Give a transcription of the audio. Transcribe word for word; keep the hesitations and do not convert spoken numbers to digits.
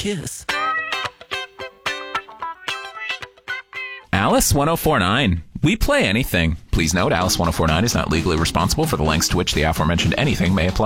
kiss. Alice ten forty-nine. We play anything. Please note, Alice ten forty-nine is not legally responsible for the lengths to which the aforementioned anything may apply.